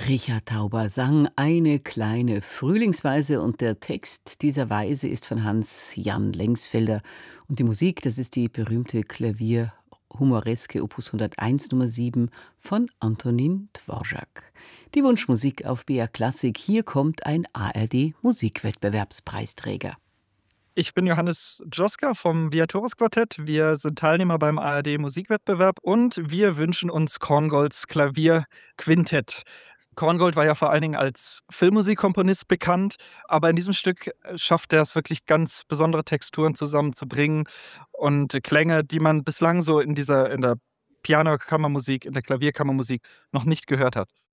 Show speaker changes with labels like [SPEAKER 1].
[SPEAKER 1] Richard Tauber sang eine kleine Frühlingsweise und der Text dieser Weise ist von Hans-Jan Lengsfelder. Und die Musik, das ist die berühmte Klavierhumoreske Opus 101 Nummer 7 von Antonin Dvorak. Die Wunschmusik auf BR Klassik. Hier kommt ein ARD-Musikwettbewerbspreisträger.
[SPEAKER 2] Ich bin Johannes Djoska vom Viatoris Quartett. Wir sind Teilnehmer beim ARD-Musikwettbewerb und wir wünschen uns Korngolds Klavierquintett. Korngold war ja vor allen Dingen als Filmmusikkomponist bekannt, aber in diesem Stück schafft er es wirklich, ganz besondere Texturen zusammenzubringen und Klänge, die man bislang so in der Pianokammermusik, in der Klavierkammermusik noch nicht gehört hat.